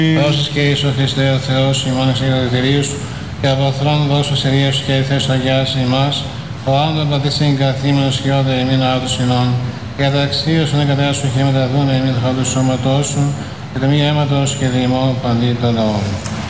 Δώσεις και Ιησού Χριστέ ο Θεός ημών εξηγητηρίου σου και από θρόν δώσου σειρία σου και ηθές αγιάς ημάς, ο άντων πατήσιν καθήμενος και όδε ημίν άδους συνών, και καταξίωσον εκατέα σου και μεταδούνε ημίν χαόντου σώματός σου, και το μη αίματος και διημών παντή των λαών.